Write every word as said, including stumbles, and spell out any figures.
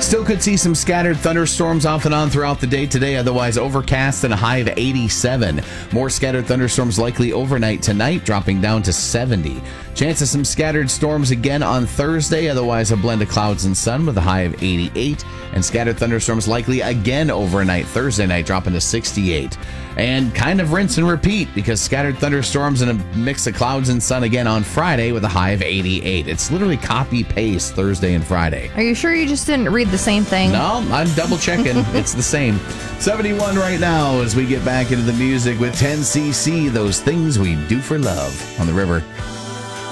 Still could see some scattered thunderstorms off and on throughout the day today, otherwise overcast and a high of eighty-seven. More scattered thunderstorms likely overnight tonight, dropping down to seventy. Chance of some scattered storms again on Thursday, otherwise a blend of clouds and sun with a high of eighty-eight. And scattered thunderstorms likely again overnight Thursday night, dropping to sixty-eight. And kind of rinse and repeat because scattered thunderstorms and a mix of clouds and sun again on Friday with a high of eighty-eight. It's literally copy-paste Thursday and Friday. Are you sure you just didn't read the same thing? No, I'm double-checking. It's the same. seventy-one right now as we get back into the music with ten C C, Those Things We Do for Love on the River.